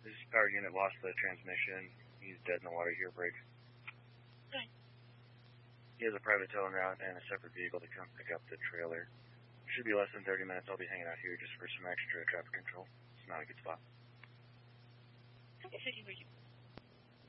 This is power unit, lost the transmission. He's dead in the water here, break. Okay. He has a private tow en route and a separate vehicle to come pick up the trailer. Should be less than 30 minutes. I'll be hanging out here just for some extra traffic control. It's not a good spot. Okay, 50,